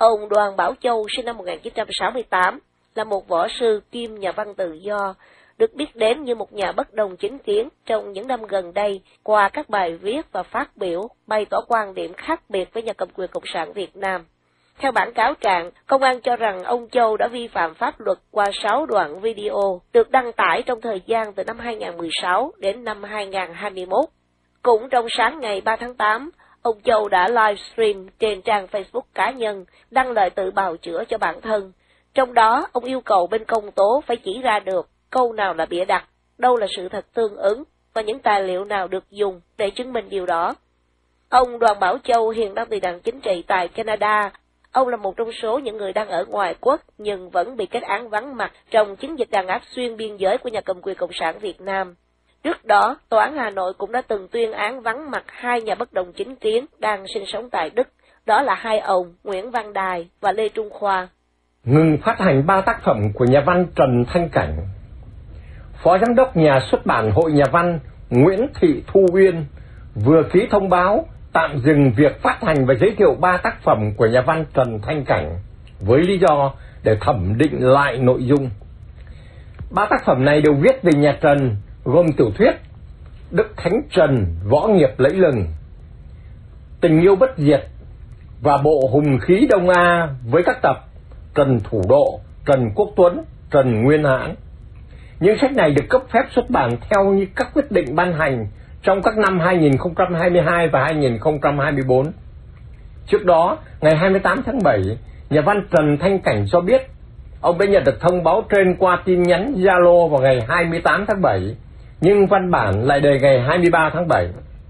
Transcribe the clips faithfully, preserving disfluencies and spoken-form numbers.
Ông Đoàn Bảo Châu sinh năm một nghìn chín trăm sáu mươi tám, là một võ sư kiêm nhà văn tự do, được biết đến như một nhà bất đồng chính kiến trong những năm gần đây qua các bài viết và phát biểu bày tỏ quan điểm khác biệt với nhà cầm quyền Cộng sản Việt Nam. Theo bản cáo trạng, công an cho rằng ông Châu đã vi phạm pháp luật qua sáu đoạn video được đăng tải trong thời gian từ năm hai nghìn không trăm mười sáu đến năm hai nghìn không trăm hai mươi mốt. Cũng trong sáng ngày ba tháng tám, ông Châu đã livestream trên trang Facebook cá nhân, đăng lời tự bào chữa cho bản thân. Trong đó, ông yêu cầu bên công tố phải chỉ ra được câu nào là bịa đặt, đâu là sự thật tương ứng và những tài liệu nào được dùng để chứng minh điều đó. Ông Đoàn Bảo Châu hiện đang tị nạn chính trị tại Canada. Ông là một trong số những người đang ở ngoài quốc nhưng vẫn bị kết án vắng mặt trong chiến dịch đàn áp xuyên biên giới của nhà cầm quyền Cộng sản Việt Nam. Trước đó, Tòa án Hà Nội cũng đã từng tuyên án vắng mặt hai nhà bất đồng chính kiến đang sinh sống tại Đức, đó là hai ông Nguyễn Văn Đài và Lê Trung Khoa. Ngừng phát hành ba tác phẩm của nhà văn Trần Thanh Cảnh. Phó Giám đốc Nhà xuất bản Hội Nhà văn Nguyễn Thị Thu Uyên vừa ký thông báo tạm dừng việc phát hành và giới thiệu ba tác phẩm của nhà văn Trần Thanh Cảnh với lý do để thẩm định lại nội dung. Ba tác phẩm này đều viết về nhà Trần, gồm tiểu thuyết Đức Thánh Trần võ nghiệp lẫy lừng, Tình yêu bất diệt và bộ Hùng khí Đông A với các tập Trần Thủ Độ, Trần Quốc Tuấn, Trần Nguyên Hãn. Những sách này được cấp phép xuất bản theo như các quyết định ban hành trong các năm hai nghìn không trăm hai mươi hai và hai nghìn không trăm hai mươi bốn. Trước đó, ngày hai mươi tám tháng bảy, nhà văn Trần Thanh Cảnh cho biết ông đã nhận được thông báo trên qua tin nhắn Zalo vào ngày hai mươi tám tháng bảy, nhưng văn bản lại đề ngày hai mươi ba tháng bảy.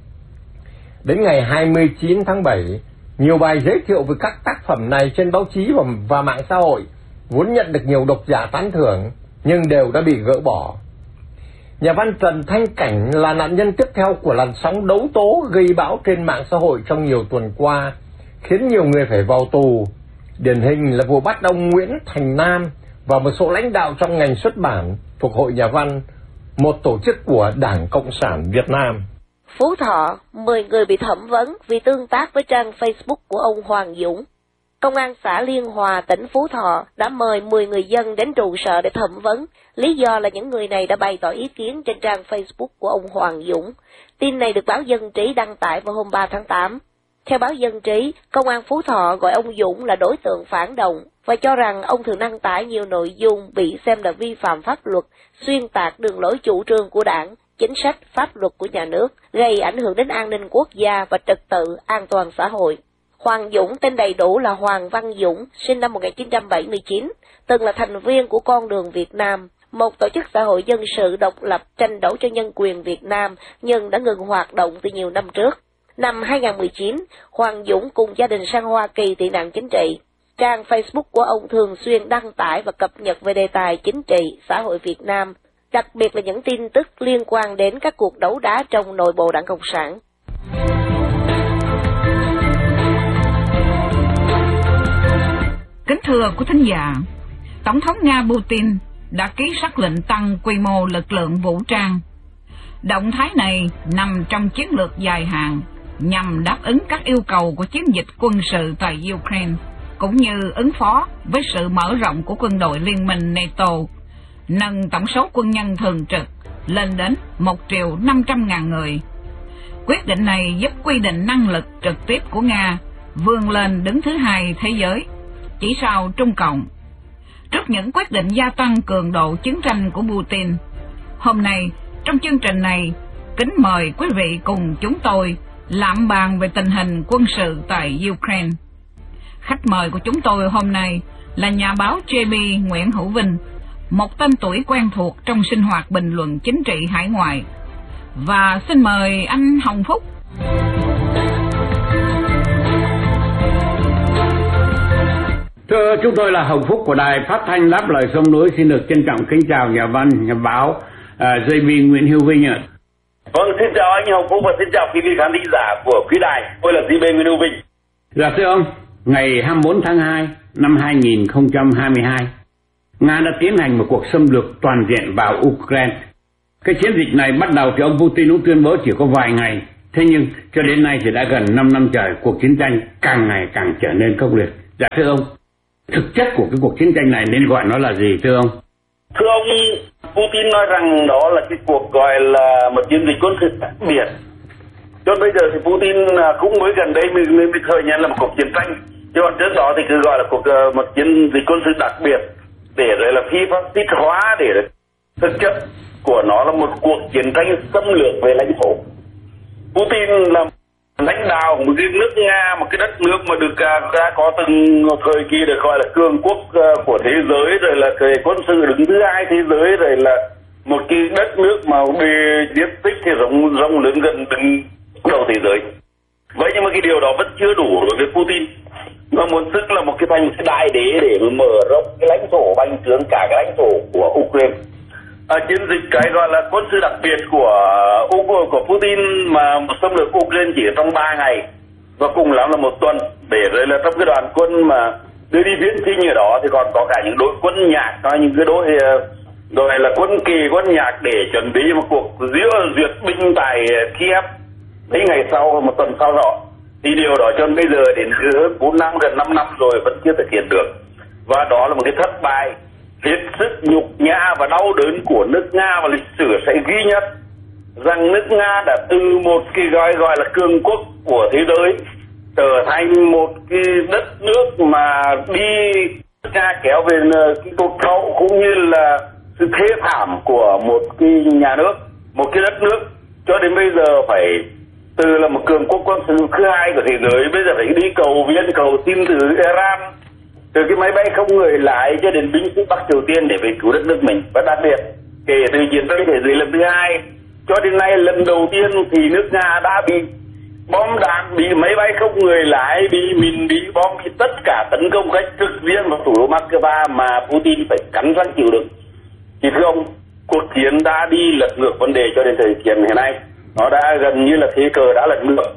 Đến ngày hai mươi chín tháng bảy, nhiều bài giới thiệu về các tác phẩm này trên báo chí và, và mạng xã hội vốn nhận được nhiều độc giả tán thưởng nhưng đều đã bị gỡ bỏ. Nhà văn Trần Thanh Cảnh là nạn nhân tiếp theo của làn sóng đấu tố gây bão trên mạng xã hội trong nhiều tuần qua, khiến nhiều người phải vào tù. Điển hình là vụ bắt ông Nguyễn Thành Nam và một số lãnh đạo trong ngành xuất bản thuộc Hội Nhà văn, một tổ chức của Đảng Cộng sản Việt Nam. Phú Thọ, mười người bị thẩm vấn vì tương tác với trang Facebook của ông Hoàng Dũng. Công an xã Liên Hòa, tỉnh Phú Thọ đã mời mười người dân đến trụ sở để thẩm vấn. Lý do là những người này đã bày tỏ ý kiến trên trang Facebook của ông Hoàng Dũng. Tin này được báo Dân Trí đăng tải vào hôm ba tháng tám. Theo báo Dân Trí, Công an Phú Thọ gọi ông Dũng là đối tượng phản động và cho rằng ông thường đăng tải nhiều nội dung bị xem là vi phạm pháp luật, xuyên tạc đường lối chủ trương của đảng, chính sách, pháp luật của nhà nước, gây ảnh hưởng đến an ninh quốc gia và trật tự, an toàn xã hội. Hoàng Dũng tên đầy đủ là Hoàng Văn Dũng, sinh năm một nghìn chín trăm bảy mươi chín, từng là thành viên của Con đường Việt Nam, một tổ chức xã hội dân sự độc lập tranh đấu cho nhân quyền Việt Nam nhưng đã ngừng hoạt động từ nhiều năm trước. Năm hai nghìn không trăm mười chín, Hoàng Dũng cùng gia đình sang Hoa Kỳ tị nạn chính trị. Trang Facebook của ông thường xuyên đăng tải và cập nhật về đề tài chính trị, xã hội Việt Nam, đặc biệt là những tin tức liên quan đến các cuộc đấu đá trong nội bộ Đảng Cộng sản. Kính thưa quý thính giả, Tổng thống Nga Putin đã ký sắc lệnh tăng quy mô lực lượng vũ trang. Động thái này nằm trong chiến lược dài hạn nhằm đáp ứng các yêu cầu của chiến dịch quân sự tại Ukraine, cũng như ứng phó với sự mở rộng của quân đội liên minh NATO, nâng tổng số quân nhân thường trực lên đến một triệu năm trăm ngàn người. Quyết định này giúp quy định năng lực trực tiếp của Nga vươn lên đứng thứ hai thế giới, chỉ sau Trung Cộng. Trước những quyết định gia tăng cường độ chiến tranh của Putin, hôm nay trong chương trình này, kính mời quý vị cùng chúng tôi lạm bàn về tình hình quân sự tại Ukraine. Khách mời của chúng tôi hôm nay là nhà báo gi bê Nguyễn Hữu Vinh, một tên tuổi quen thuộc trong sinh hoạt bình luận chính trị hải ngoại. Và xin mời anh Hồng Phúc. Thưa, chúng tôi là Hồng Phúc của Đài Phát thanh Đáp Lời Sông Núi, xin được trân trọng kính chào nhà văn, nhà báo uh, gi bê Nguyễn Hữu Vinh ạ. Vâng, xin chào anh Hồng Phúc và xin chào quý vị khán thính giả của quý đài. Tôi là gi bê Nguyễn Hữu Vinh. Dạ thưa ông, ngày hai mươi bốn tháng hai năm hai nghìn không trăm hai mươi hai, Nga đã tiến hành một cuộc xâm lược toàn diện vào Ukraine. Cái chiến dịch này bắt đầu thì ông Putin cũng tuyên bố chỉ có vài ngày, thế nhưng cho đến nay thì đã gần năm năm trời, cuộc chiến tranh càng ngày càng trở nên khốc liệt. Dạ thưa ông, thực chất của cái cuộc chiến tranh này nên gọi nó là gì thưa ông? Thưa ông, Putin nói rằng đó là cái cuộc gọi là một chiến dịch quân sự đặc biệt. Cho bây giờ thì Putin cũng mới gần đây mới, mới thừa nhận là một cuộc chiến tranh. Chứ còn trước đó thì cứ gọi là cuộc một chiến dịch quân sự đặc biệt, để rồi là phi pháp xít hóa, để thực chất của nó là một cuộc chiến tranh xâm lược về lãnh thổ. Putin là lãnh đạo một cái nước Nga, một cái đất nước mà được đã có từng thời kỳ được gọi là cường quốc của thế giới, rồi là cái quân sự đứng thứ hai thế giới, rồi là một cái đất nước mà bề diện tích thì rộng rộng lớn gần đứng đầu thế giới. Vậy nhưng mà cái điều đó vẫn chưa đủ đối với Putin. Nó muốn sức là một cái thành một cái đại đế để mở rộng cái lãnh thổ, bành trướng cả cái lãnh thổ của Ukraine. À, chiến dịch cái gọi là quân sự đặc biệt của của Putin mà xâm lược Ukraine chỉ trong ba ngày và cùng lắm là một tuần, để rồi là trong cái đoàn quân mà đưa đi viễn chinh ở đó thì còn có cả những đội quân nhạc, có những cái đội rồi là quân kỳ, quân nhạc để chuẩn bị một cuộc diễu duyệt binh tại Kiev mấy ngày sau, một tuần sau đó. Thì điều đó cho đến bây giờ đến hơn bốn năm, gần năm năm rồi vẫn chưa thực hiện được. Và đó là một cái thất bại hết sức nhục nhã và đau đớn của nước Nga, và lịch sử sẽ ghi nhận rằng nước Nga đã từ một cái gọi gọi là cường quốc của thế giới trở thành một cái đất nước mà đi Nga kéo về cái tụt hậu cũng như là sự thê thảm của một cái nhà nước, một cái đất nước, cho đến bây giờ phải từ là một cường quốc quân sự thứ hai của thế giới bây giờ phải đi cầu viện, cầu xin từ Iran, từ cái máy bay không người lái cho đến binh sĩ Bắc Triều Tiên để về cứu đất nước mình. Và đặc biệt kể từ chiến tranh thế giới lần thứ hai cho đến nay, lần đầu tiên thì nước Nga đã bị bom đạn, bị máy bay không người lái, bị mìn, bị bom, bị tất cả tấn công cách trực diện vào thủ đô Moscow mà Putin phải cắn răng chịu đựng. Thì thưa ông, cuộc chiến đã đi lật ngược vấn đề cho đến thời điểm hiện nay. Nó đã gần như là thế cờ đã lật ngược.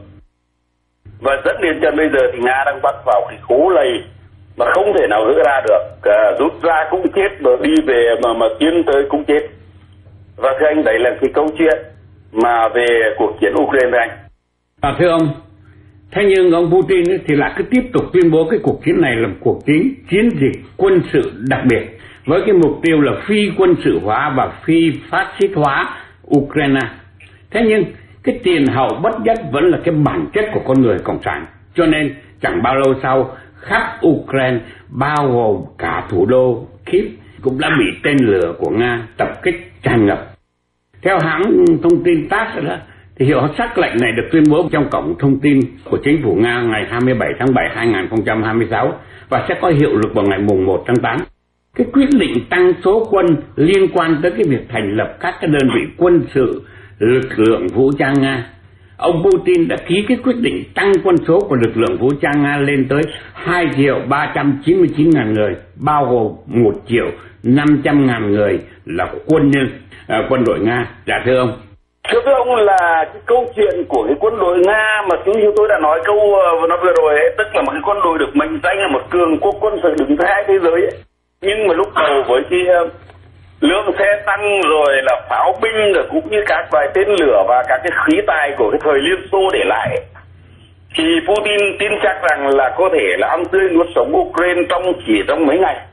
Và rất đến chân bây giờ thì Nga đang bắt vào cái khố lầy mà không thể nào gỡ ra được. À, rút ra cũng chết, rồi đi về mà mà tiến tới cũng chết. Và thưa anh, đấy là cái câu chuyện mà về cuộc chiến Ukraine với anh. À, thưa ông, thế nhưng ông Putin ấy, thì lại cứ tiếp tục tuyên bố cái cuộc chiến này là một cuộc chiến chiến dịch quân sự đặc biệt với cái mục tiêu là phi quân sự hóa và phi phát xít hóa Ukraine. Thế nhưng cái tiền hậu bất nhất vẫn là cái bản chất của con người cộng sản. Cho nên chẳng bao lâu sau, khắp Ukraine bao gồm cả thủ đô Kyiv cũng đã bị tên lửa của Nga tập kích tràn ngập. Theo hãng thông tin tát đó, thì hiệu sắc lệnh này được tuyên bố trong cổng thông tin của chính phủ Nga ngày hai mươi bảy tháng bảy năm hai nghìn không trăm hai mươi sáu và sẽ có hiệu lực vào ngày mùng một tháng tám. Cái quyết định tăng số quân liên quan tới cái việc thành lập các cái đơn vị quân sự lực lượng vũ trang Nga. Ông Putin đã ký cái quyết định tăng quân số của lực lượng vũ trang Nga lên tới hai triệu ba trăm chín mươi chín ngàn người, bao gồm một triệu năm trăm ngàn người là quân nhân, à, quân đội Nga. Dạ thưa ông. Thưa với ông là cái câu chuyện của cái quân đội Nga mà chúng như tôi đã nói câu uh, nó vừa rồi ấy, tức là một cái quân đội được mệnh danh là một cường quốc quân sự đứng thứ hai thế giới ấy. Nhưng mà lúc đầu với cái uh, lượng xe tăng rồi là pháo binh rồi cũng như các loại tên lửa và các cái khí tài của cái thời Liên Xô để lại ấy, thì Putin tin chắc rằng là có thể là ăn tươi nuốt sống Ukraine trong chỉ trong mấy ngày.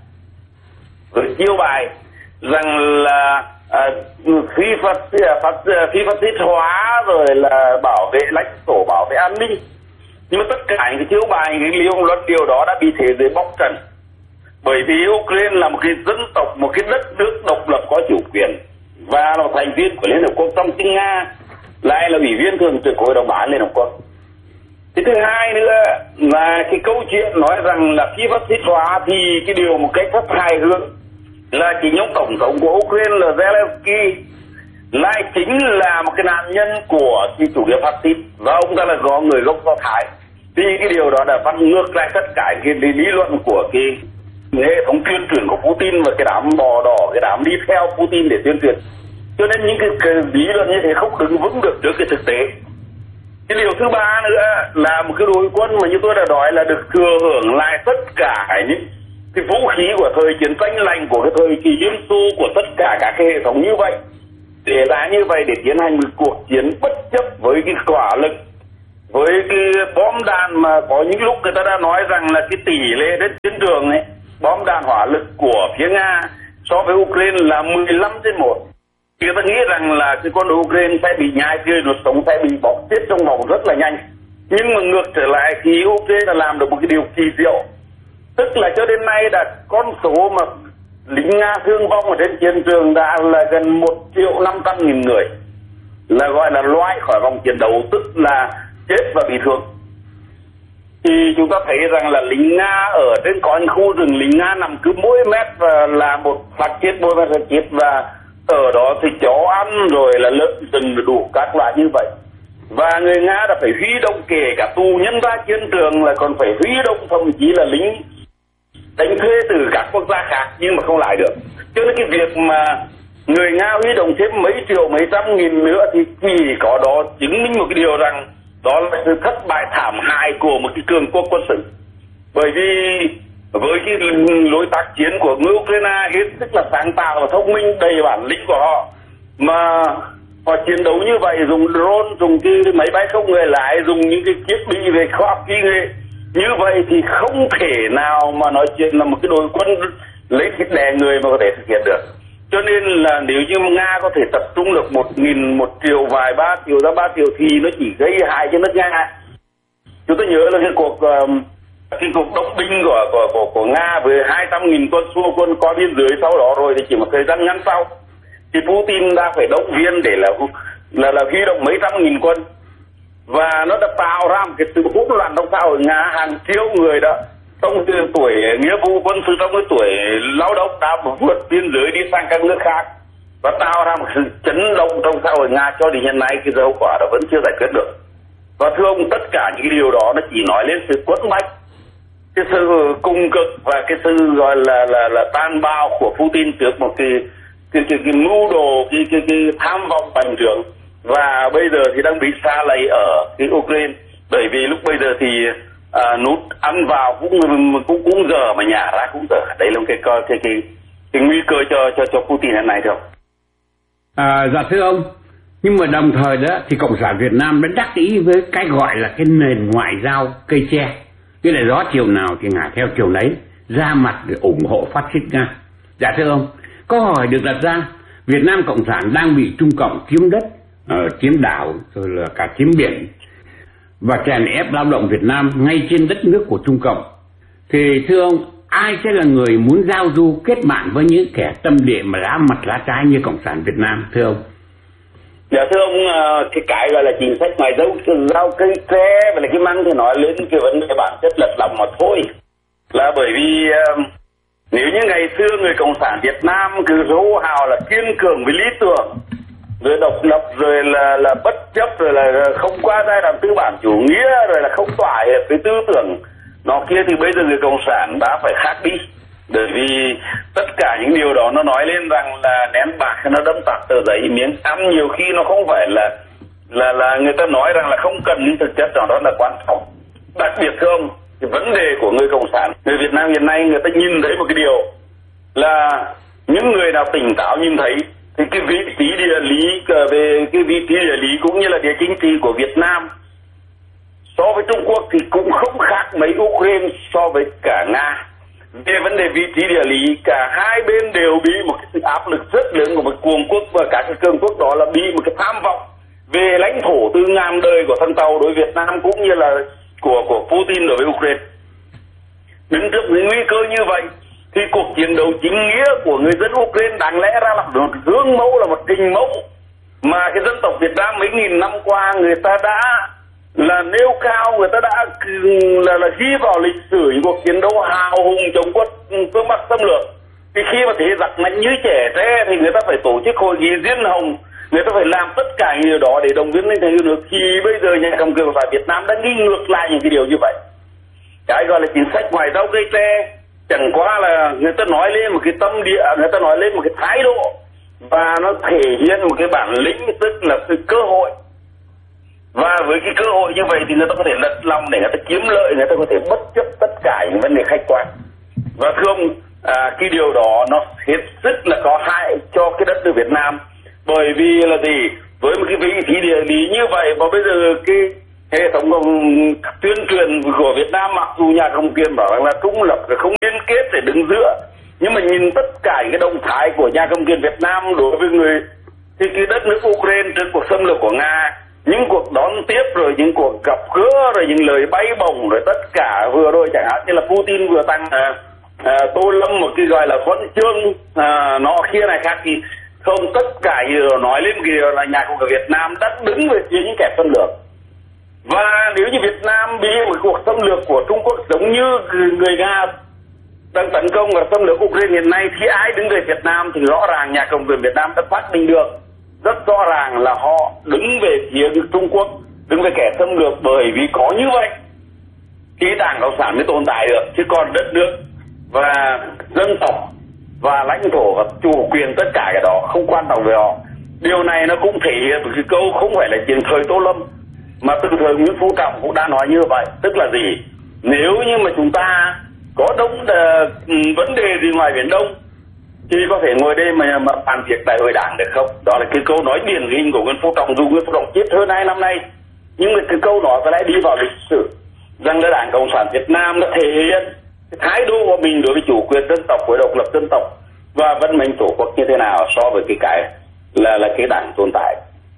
Rồi chiêu bài rằng là À, phi phát phát phi phát xít hóa rồi là bảo vệ lãnh thổ, bảo vệ an ninh. Nhưng mà tất cả những cái chiếu bài, những cái lý luận điều đó đã bị thế giới bóc trần. Bởi vì Ukraine là một cái dân tộc, một cái đất nước độc lập có chủ quyền và là một thành viên của Liên Hợp Quốc, trong khi Nga lại là ủy viên thường trực Hội đồng Bảo an Liên Hợp Quốc. Cái thứ hai nữa là cái câu chuyện nói rằng là phi phát xít hóa thì cái điều một cách rất hài hước là chính ông tổng thống của Ukraine là Zelensky lại chính là một cái nạn nhân của cái chủ nghĩa phát xít và ông ta là do người gốc Do Thái. Thì cái điều đó đã bắt ngược lại tất cả cái lý, lý luận của cái hệ thống tuyên truyền của Putin và cái đám bò đỏ, cái đám đi theo Putin để tuyên truyền. Cho nên những cái, cái lý luận như thế không đứng vững được trước cái thực tế. Cái điều thứ ba nữa là một cái đội quân mà như tôi đã nói là được thừa hưởng lại tất cả những cái vũ khí của thời chiến tranh lạnh, của cái thời kỳ Liên Xô, của tất cả các cái hệ thống như vậy, để là như vậy để tiến hành một cuộc chiến bất chấp với cái quả lực với cái bom đạn mà có những lúc người ta đã nói rằng là cái tỷ lệ đến chiến trường ấy, bom đạn hỏa lực của phía Nga so với Ukraine là mười lăm trên một. Thì người ta nghĩ rằng là cái con Ukraine sẽ bị nhai tươi ruột sống, sẽ bị bóc chết trong vòng rất là nhanh. Nhưng mà ngược trở lại thì Ukraine đã làm được một cái điều kỳ diệu, tức là cho đến nay đã con số mà lính Nga thương vong ở trên chiến trường đã là gần một triệu năm trăm nghìn người, là gọi là loại khỏi vòng chiến đấu, tức là chết và bị thương. Thì chúng ta thấy rằng là lính Nga ở trên có những khu rừng lính Nga nằm cứ mỗi mét và là một phát chết, mỗi mét phát chết, và ở đó thì chó ăn rồi là lợn rừng đủ các loại như vậy. Và người Nga đã phải huy động kể cả tù nhân ra chiến trường, là còn phải huy động thậm chí là lính đánh thuê từ các quốc gia khác nhưng mà không lại được. Cho nên cái việc mà người Nga huy động thêm mấy triệu mấy trăm nghìn nữa thì chỉ có đó chứng minh một cái điều rằng đó là sự thất bại thảm hại của một cái cường quốc quân sự. Bởi vì với cái lối tác chiến của người Ukraine hết sức là sáng tạo và thông minh, đầy bản lĩnh của họ, mà họ chiến đấu như vậy, dùng drone, dùng cái máy bay không người lái, dùng những cái thiết bị về khoa học kỹ nghệ như vậy thì không thể nào mà nói chuyện là một cái đội quân lấy thịt đè người mà có thể thực hiện được. Cho nên là nếu như Nga có thể tập trung được một nghìn, một triệu, vài ba triệu ra ba triệu thì nó chỉ gây hại cho nước Nga. Chúng tôi nhớ là cái cuộc cái cuộc động binh của của của, của Nga với hai trăm nghìn quân xua quân qua biên giới, sau đó rồi thì chỉ một thời gian ngắn sau thì Putin đã phải động viên để là là là huy động mấy trăm nghìn quân, và nó đã tạo ra một cái sự hỗn loạn trong xã hội Nga. Hàng triệu người đó trong tuổi nghĩa vụ quân sự, trong cái tuổi lao động đã vượt biên giới đi sang các nước khác và tạo ra một sự chấn động trong xã hội Nga. Cho đến hiện nay cái hậu quả đó vẫn chưa giải quyết được. Và thưa ông, tất cả những cái điều đó nó chỉ nói lên sự quẫn bách, cái sự cung cực và cái sự gọi là là là tan bao của Putin trước một cái cái cái, cái mưu đồ, cái cái cái tham vọng bành trướng, và bây giờ thì đang bị sa lầy ở cái Ukraine. Bởi vì lúc bây giờ thì à, nút ăn vào cũng cũng cũng giờ mà nhả ra cũng giờ. Đấy là một cái cái cái cái, cái nguy cơ cho cho cho Putin hiện nay, thưa ông. À, dạ thưa ông, nhưng mà đồng thời đó thì Cộng sản Việt Nam đã đắc ý với cái gọi là cái nền ngoại giao cây tre, cái là gió chiều nào thì ngả theo chiều nấy, ra mặt để ủng hộ phát xít Nga. Dạ thưa ông, câu hỏi được đặt ra, Việt Nam Cộng sản đang bị Trung Cộng chiếm đất, uh, chiếm đảo, rồi là cả chiếm biển và chèn ép lao động Việt Nam ngay trên đất nước của Trung Cộng. Thì thưa ông, ai sẽ là người muốn giao du kết bạn với những kẻ tâm địa mà lá mặt lá trái như Cộng sản Việt Nam, thưa ông? Dạ thưa ông, cái cái gọi là chính sách ngoại giao giao cây tre và là cái măng thì nói lên cái vấn đề bản chất lật lòng mà thôi. Là bởi vì uh, nếu như ngày xưa người Cộng sản Việt Nam cứ hô hào là kiên cường với lý tưởng, rồi độc lập, rồi là là bất chấp, rồi là không qua giai đoạn tư bản chủ nghĩa, rồi là không thỏa hiệp với tư tưởng nó kia, thì bây giờ người Cộng sản đã phải khác đi. Bởi vì tất cả những điều đó nó nói lên rằng là nén bạc nó đâm tạt tờ giấy, miếng ăn nhiều khi nó không phải là là là người ta nói rằng là không cần, nhưng thực chất đó là quan trọng. Đặc biệt thưa ông, cái vấn đề của người Cộng sản, người Việt Nam hiện nay người ta nhìn thấy một cái điều là những người nào tỉnh táo nhìn thấy thì cái vị trí địa lý, về cái vị trí địa lý cũng như là địa chính trị của Việt Nam so với Trung Quốc thì cũng không khác mấy Ukraine so với cả Nga. Về vấn đề vị trí địa lý, cả hai bên đều bị một cái sự áp lực rất lớn của một cuồng quốc, và cả cái cường quốc đó là bị một cái tham vọng về lãnh thổ từ ngàn đời của thân tàu đối với Việt Nam cũng như là của của Putin đối với Ukraine. Đứng trước những nguy cơ như vậy thì cuộc chiến đấu chính nghĩa của người dân Ukraine đáng lẽ ra là một gương mẫu, là một trình mẫu mà cái dân tộc Việt Nam mấy nghìn năm qua người ta đã là nêu cao, người ta đã là là ghi vào lịch sử những cuộc chiến đấu hào hùng chống quân phương Bắc xâm lược. Thì khi mà thế giặc mạnh như trẻ tre thì người ta phải tổ chức hội nghị diên hồng, người ta phải làm tất cả những điều đó để động viên lên thành nước. Thì bây giờ nhà cầm quyền của Việt Nam đã đi ngược lại những cái điều như vậy. Cái gọi là chính sách ngoại giao cây tre chẳng qua là người ta nói lên một cái tâm địa, người ta nói lên một cái thái độ, và nó thể hiện một cái bản lĩnh, tức là sự cơ hội. Và với cái cơ hội như vậy thì người ta có thể lật lòng để người ta kiếm lợi, người ta có thể bất chấp tất cả những vấn đề khách quan. Và thưa ông, à, cái điều đó nó hết sức là có hại cho cái đất nước Việt Nam. Bởi vì là gì? Với một cái vị trí địa lý như vậy mà bây giờ cái hệ thống tuyên truyền của Việt Nam, mặc dù nhà cầm quyền bảo rằng là trung lập là không liên kết để đứng giữa, nhưng mà nhìn tất cả cái động thái của nhà cầm quyền Việt Nam đối với người thì cái đất nước Ukraine trước cuộc xâm lược của Nga, những cuộc đón tiếp rồi những cuộc gặp gỡ rồi những lời bay bổng rồi tất cả vừa rồi chẳng hạn như là Putin vừa tăng à, à, tô lâm một cái gọi là huân chương à, nọ kia này khác thì không, tất cả vừa nói lên kia là nhà cầm quyền Việt Nam đã đứng về phía những kẻ xâm lược. Và nếu như Việt Nam bị một cuộc xâm lược của Trung Quốc giống như người Nga đang tấn công và xâm lược Ukraine hiện nay thì ai đứng về Việt Nam thì rõ ràng nhà cầm quyền Việt Nam đã xác định được rất rõ ràng là họ đứng về phía Trung Quốc, đứng về kẻ xâm lược, bởi vì có như vậy thì Đảng Cộng sản mới tồn tại được, chứ còn đất nước và dân tộc và lãnh thổ và chủ quyền tất cả cái đó không quan trọng với họ. Điều này nó cũng thể hiện cái câu không phải là chiến thời Tô Lâm mà từ thời Nguyễn Phú Trọng cũng đã nói như vậy, tức là gì? Nếu như mà chúng ta có đông uh, vấn đề gì ngoài Biển Đông thì có thể ngồi đây mà, mà bàn việc đại hội đảng được không? Đó là cái câu nói điển hình của Nguyễn Phú Trọng, dù Nguyễn Phú Trọng chết hơn hai năm nay, nhưng mà cái câu đó phải lại đi vào lịch sử rằng là Đảng Cộng sản Việt Nam đã thể hiện cái thái độ của mình đối với chủ quyền dân tộc, với độc lập dân tộc và vận mệnh tổ quốc như thế nào so với cái cái là là cái đảng tồn tại.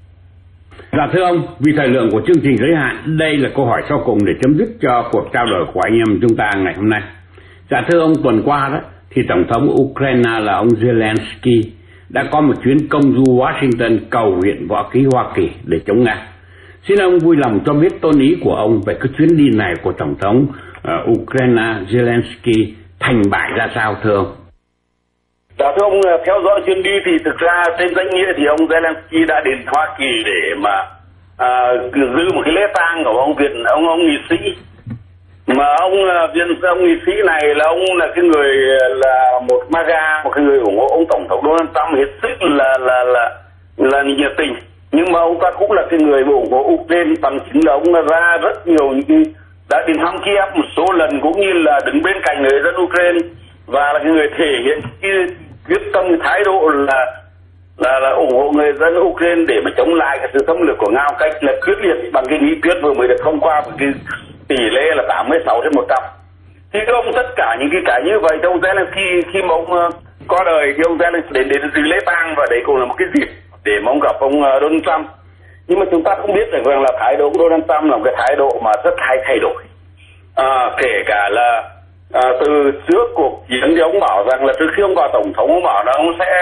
Dạ thưa ông, vì thời lượng của chương trình giới hạn, đây là câu hỏi sau cùng để chấm dứt cho cuộc trao đổi của anh em chúng ta ngày hôm nay. Dạ thưa ông, tuần qua đó thì Tổng thống Ukraine là ông Zelensky đã có một chuyến công du Washington cầu viện võ khí Hoa Kỳ để chống Nga. Xin ông vui lòng cho biết tôn ý của ông về cái chuyến đi này của Tổng thống uh, Ukraine Zelensky thành bại ra sao thưa ông? Dạ thưa ông, theo dõi chuyến đi thì thực ra trên danh nghĩa thì ông Zelensky đã đến Hoa Kỳ để mà à, giữ một cái lễ tang của ông Việt ông ông nghị sĩ, mà ông viên ông nghị sĩ này là ông là cái người là một MAGA, một cái người ủng hộ ông Tổng thống Donald Trump hết sức là là là là nhiệt tình, nhưng mà ông ta cũng là cái người ủng hộ Ukraine, bằng chứng là ông ra rất nhiều những cái đã đến thăm Kiev một số lần, cũng như là đứng bên cạnh người dân Ukraine và là cái người thể hiện cái quyết tâm, cái thái độ là là là ủng hộ người dân Ukraine để mà chống lại cái sự xâm lược của Nga một cách là quyết liệt bằng cái nghị quyết vừa mới được thông qua với cái tỷ lệ là tám mươi sáu trên một trăm. Thì ông tất cả những cái cái như vậy, ông Zelensky khi mà ông uh, qua đời thì ông Zelensky đến đến dự lễ tang, và đấy cũng là một cái dịp để mà ông gặp ông uh, Donald Trump. Nhưng mà chúng ta cũng biết rằng là thái độ của Donald Trump là một cái thái độ mà rất hay thay đổi. À, kể cả là à, từ trước cuộc chiến thì ông bảo rằng là trước khi ông vào tổng thống ông bảo là ông sẽ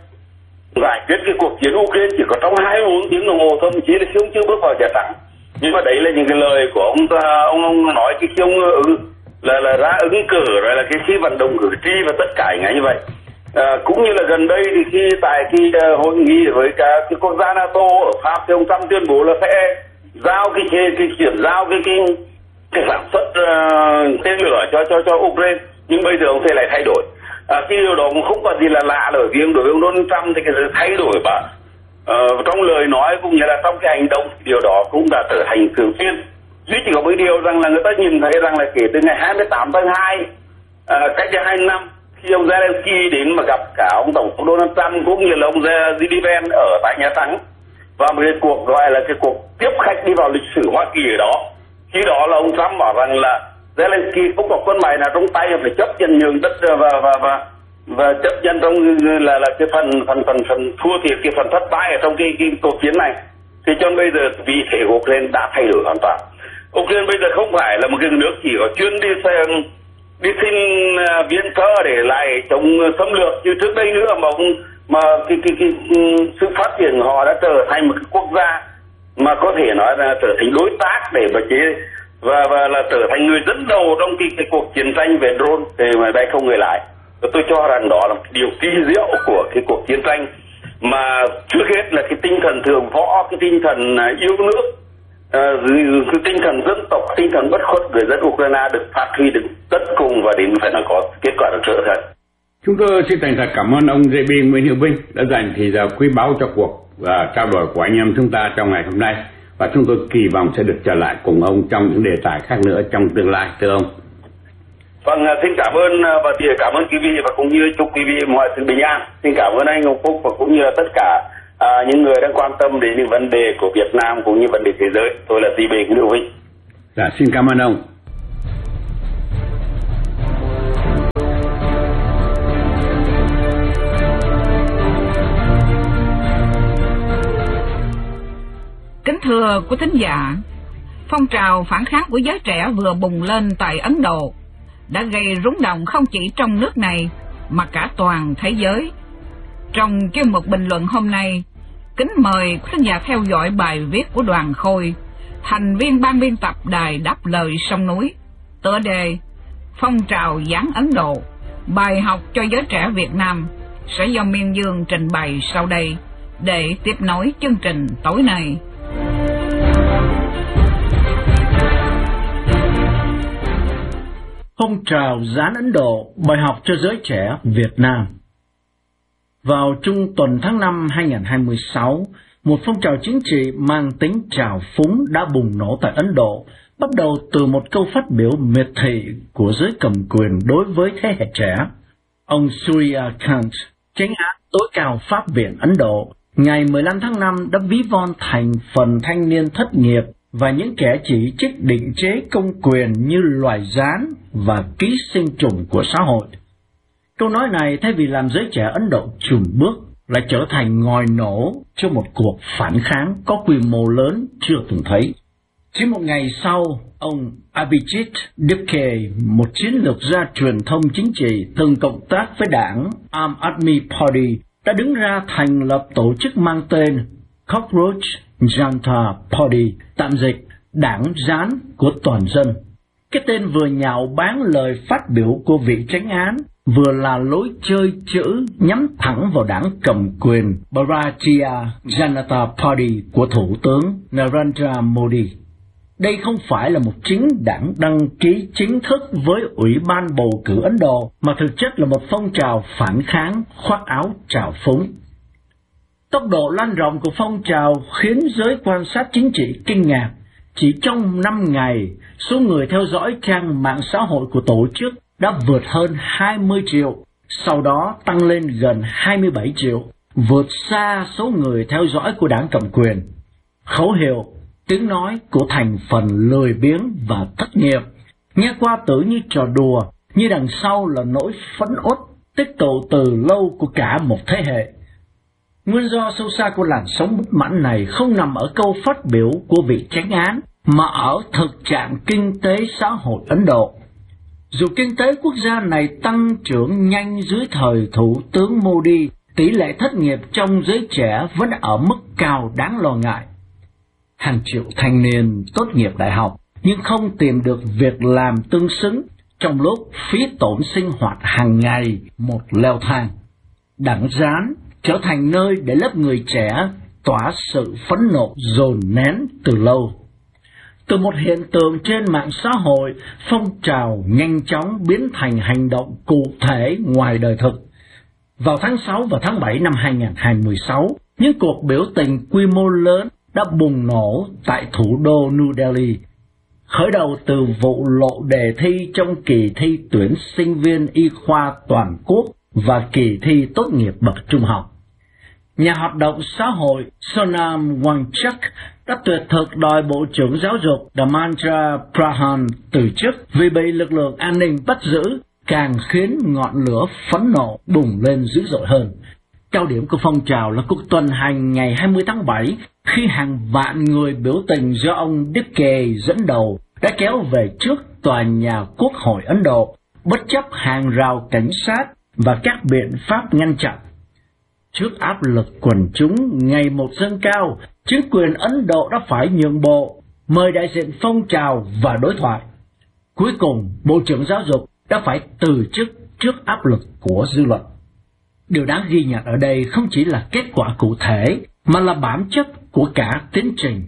giải quyết cái cuộc chiến Ukraine chỉ có trong hai mươi bốn tiếng đồng hồ, thậm chí là khi ông chưa bước vào Nhà Trắng. Nhưng mà đấy là những cái lời của ông ông ông nói cái khi ông ừ, là là ra ứng cử, rồi là cái khi vận động cử tri và tất cả những như vậy. À, cũng như là gần đây thì khi tại khi uh, hội nghị với cả cái quốc gia NATO ở Pháp thì ông Trump tuyên bố là sẽ giao cái cái, cái chuyển giao cái cái cái sản xuất uh, tên lửa cho cho cho Ukraine, nhưng bây giờ ông sẽ lại thay đổi. À, cái điều đó cũng không có gì là lạ, bởi vì đối với ông Donald Trump thì cái sự thay đổi mà uh, trong lời nói cũng như là trong cái hành động, điều đó cũng đã trở thành thường xuyên. Duy chỉ có một điều rằng là người ta nhìn thấy rằng là kể từ ngày hai mươi tám tháng hai uh, cách đây hai năm, khi ông Zelensky đến mà gặp cả ông Tổng thống Donald Trump cũng như là ông giê đê Vance ở tại Nhà Trắng, và một cái cuộc gọi là cái cuộc tiếp khách đi vào lịch sử Hoa Kỳ ở đó. Khi đó là ông Trump bảo rằng là Zelensky không có quân bài nào trong tay, phải chấp nhận nhường đất và và và và chấp nhận trong là là cái phần phần phần phần thua thiệt, cái phần thất bại ở trong cái cái cuộc chiến này. Thì cho bây giờ vị thế của Ukraine đã thay đổi hoàn toàn. Ukraine bây giờ không phải là một cái nước chỉ có chuyên đi xem đi xin uh, viện trợ để lại chống xâm lược như trước đây nữa, mà ông, mà cái, cái, cái, cái sự phát triển họ đã trở thành một cái quốc gia mà có thể nói là trở thành đối tác để mà chế và và là trở thành người dẫn đầu trong cái, cái cuộc chiến tranh về drone về máy bay không người lái. Và tôi cho rằng đó là một điều kỳ diệu của cái cuộc chiến tranh, mà trước hết là cái tinh thần thượng võ, cái tinh thần yêu nước, uh, cái tinh thần dân tộc, tinh thần bất khuất người dân Ukraine được phát huy đến tất cùng và đến phải là có kết quả được trở thành. Chúng tôi xin thành thật cảm ơn ông giê bê Nguyễn Hữu Vinh đã dành thời giờ quý báu cho cuộc uh, trao đổi của anh em chúng ta trong ngày hôm nay, và chúng tôi kỳ vọng sẽ được trở lại cùng ông trong những đề tài khác nữa trong tương lai, thưa ông. Vâng, xin cảm ơn và cảm ơn quý vị, và cũng như chúc quý vị mọi sự bình an. Xin cảm ơn anh Ngọc Phúc và cũng như là tất cả à, những người đang quan tâm đến những vấn đề của Việt Nam cũng như vấn đề thế giới. Tôi là Tị Bình Lưu Vinh. Dạ, xin cảm ơn ông. Kính thưa quý thính giả, phong trào phản kháng của giới trẻ vừa bùng lên tại Ấn Độ đã gây rúng động không chỉ trong nước này mà cả toàn thế giới. Trong chuyên mục bình luận hôm nay, kính mời quý thính giả theo dõi bài viết của Đoàn Khôi, thành viên ban biên tập đài Đáp Lời Sông Núi, tựa đề Phong trào giáng Ấn Độ, bài học cho giới trẻ Việt Nam, sẽ do Miên Dương trình bày sau đây để tiếp nối chương trình tối nay. Phong trào giáng Ấn Độ, bài học cho giới trẻ Việt Nam. Vào trung tuần tháng năm hai nghìn không trăm hai mươi sáu, một phong trào chính trị mang tính trào phúng đã bùng nổ tại Ấn Độ, bắt đầu từ một câu phát biểu miệt thị của giới cầm quyền đối với thế hệ trẻ. Ông Surya Kant, chánh án tối cao Pháp viện Ấn Độ, ngày mười lăm tháng năm đã ví von thành phần thanh niên thất nghiệp và những kẻ chỉ trích định chế công quyền như loài gián và ký sinh trùng của xã hội. Câu nói này thay vì làm giới trẻ Ấn Độ chùn bước, lại trở thành ngòi nổ cho một cuộc phản kháng có quy mô lớn chưa từng thấy. Chỉ một ngày sau, ông Abhijit Dubke, một chiến lược gia truyền thông chính trị từng cộng tác với đảng Aam Aadmi Party, đã đứng ra thành lập tổ chức mang tên Cockroach Janta Party, tạm dịch đảng gián của toàn dân. Cái tên vừa nhạo báng lời phát biểu của vị chánh án, vừa là lối chơi chữ nhắm thẳng vào đảng cầm quyền Bharatiya Janata Party của Thủ tướng Narendra Modi. Đây không phải là một chính đảng đăng ký chính thức với Ủy ban bầu cử Ấn Độ, mà thực chất là một phong trào phản kháng khoác áo trào phúng. Tốc độ lan rộng của phong trào khiến giới quan sát chính trị kinh ngạc. Chỉ trong năm ngày, số người theo dõi trang mạng xã hội của tổ chức đã vượt hơn hai mươi triệu, sau đó tăng lên gần hai mươi bảy triệu, vượt xa số người theo dõi của đảng cầm quyền. Khẩu hiệu, tiếng nói của thành phần lười biếng và thất nghiệp, nghe qua tưởng như trò đùa, như đằng sau là nỗi phẫn uất tích tụ từ lâu của cả một thế hệ. Nguyên do sâu xa của làn sóng bất mãn này không nằm ở câu phát biểu của vị chánh án, mà ở thực trạng kinh tế xã hội Ấn Độ. Dù kinh tế quốc gia này tăng trưởng nhanh dưới thời Thủ tướng Modi, tỷ lệ thất nghiệp trong giới trẻ vẫn ở mức cao đáng lo ngại. Hàng triệu thanh niên tốt nghiệp đại học nhưng không tìm được việc làm tương xứng, trong lúc phí tổn sinh hoạt hàng ngày một leo thang. Đảng gián trở thành nơi để lớp người trẻ tỏa sự phẫn nộ dồn nén từ lâu. Từ một hiện tượng trên mạng xã hội, phong trào nhanh chóng biến thành hành động cụ thể ngoài đời thực. Vào tháng sáu và tháng bảy năm hai nghìn không trăm hai mươi sáu, những cuộc biểu tình quy mô lớn đã bùng nổ tại thủ đô New Delhi, khởi đầu từ vụ lộ đề thi trong kỳ thi tuyển sinh viên y khoa toàn quốc và kỳ thi tốt nghiệp bậc trung học. Nhà hoạt động xã hội Sonam Wangchuk đã tuyệt thực đòi Bộ trưởng Giáo dục Dharmendra Pradhan từ chức vì bị lực lượng an ninh bắt giữ, càng khiến ngọn lửa phẫn nộ bùng lên dữ dội hơn. Cao điểm của phong trào là cuộc tuần hành ngày hai mươi tháng bảy, khi hàng vạn người biểu tình do ông Dubke dẫn đầu đã kéo về trước tòa nhà Quốc hội Ấn Độ, bất chấp hàng rào cảnh sát và các biện pháp ngăn chặn. Trước áp lực quần chúng ngày một dâng cao, chính quyền Ấn Độ đã phải nhượng bộ, mời đại diện phong trào và đối thoại. Cuối cùng, Bộ trưởng Giáo dục đã phải từ chức trước áp lực của dư luận. Điều đáng ghi nhận ở đây không chỉ là kết quả cụ thể, mà là bản chất của cả tiến trình.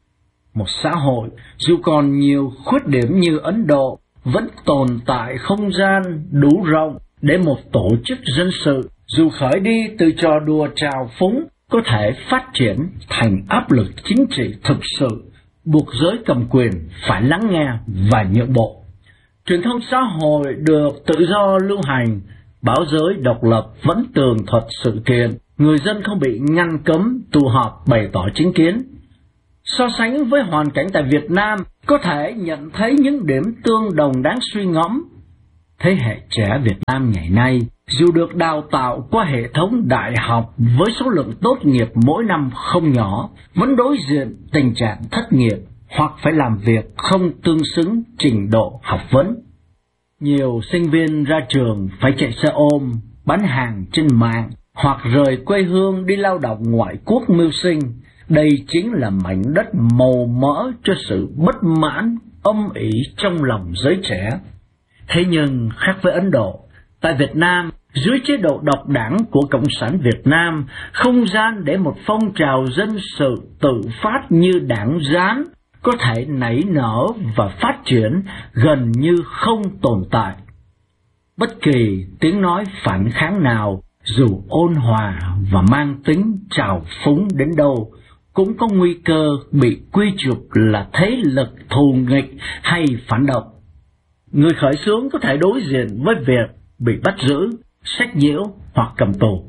Một xã hội, dù còn nhiều khuyết điểm như Ấn Độ, vẫn tồn tại không gian đủ rộng để một tổ chức dân sự, dù khởi đi từ trò đùa trào phúng, có thể phát triển thành áp lực chính trị thực sự, buộc giới cầm quyền phải lắng nghe và nhượng bộ. Truyền thông xã hội được tự do lưu hành, báo giới độc lập vẫn tường thuật sự kiện người dân không bị ngăn cấm tụ họp bày tỏ chính kiến. So sánh với hoàn cảnh tại Việt Nam, có thể nhận thấy những điểm tương đồng đáng suy ngẫm. Thế hệ trẻ Việt Nam ngày nay, dù được đào tạo qua hệ thống đại học với số lượng tốt nghiệp mỗi năm không nhỏ, vẫn đối diện tình trạng thất nghiệp hoặc phải làm việc không tương xứng trình độ học vấn. Nhiều sinh viên ra trường phải chạy xe ôm, bán hàng trên mạng hoặc rời quê hương đi lao động ngoại quốc mưu sinh. Đây chính là mảnh đất màu mỡ cho sự bất mãn, âm ỉ trong lòng giới trẻ. Thế nhưng khác với Ấn Độ, tại Việt Nam, dưới chế độ độc đảng của Cộng sản Việt Nam, không gian để một phong trào dân sự tự phát như đảng Gián có thể nảy nở và phát triển gần như không tồn tại. Bất kỳ tiếng nói phản kháng nào, dù ôn hòa và mang tính trào phúng đến đâu, cũng có nguy cơ bị quy chụp là thế lực thù nghịch hay phản động. Người khởi xướng có thể đối diện với việc bị bắt giữ, sách nhiễu hoặc cầm tù.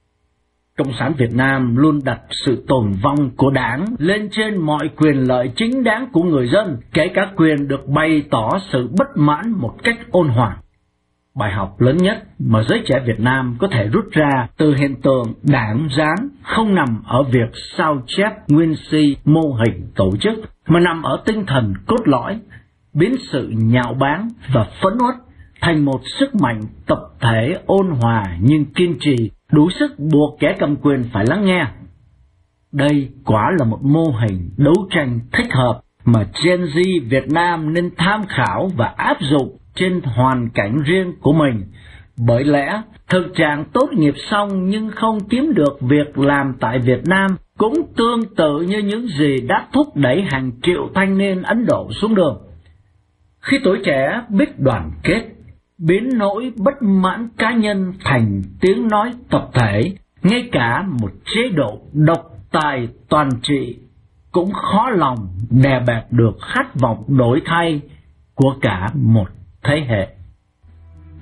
Cộng sản Việt Nam luôn đặt sự tồn vong của đảng lên trên mọi quyền lợi chính đáng của người dân, kể cả quyền được bày tỏ sự bất mãn một cách ôn hòa. Bài học lớn nhất mà giới trẻ Việt Nam có thể rút ra từ hiện tượng đảng Gián không nằm ở việc sao chép nguyên si mô hình tổ chức, mà nằm ở tinh thần cốt lõi, biến sự nhạo báng và phẫn uất thành một sức mạnh tập thể ôn hòa nhưng kiên trì, đủ sức buộc kẻ cầm quyền phải lắng nghe. Đây quả là một mô hình đấu tranh thích hợp mà Gen Z Việt Nam nên tham khảo và áp dụng trên hoàn cảnh riêng của mình. Bởi lẽ, thực trạng tốt nghiệp xong nhưng không kiếm được việc làm tại Việt Nam cũng tương tự như những gì đã thúc đẩy hàng triệu thanh niên Ấn Độ xuống đường. Khi tuổi trẻ biết đoàn kết, biến nỗi bất mãn cá nhân thành tiếng nói tập thể, ngay cả một chế độ độc tài toàn trị cũng khó lòng đè bẹp được khát vọng đổi thay của cả một thế hệ.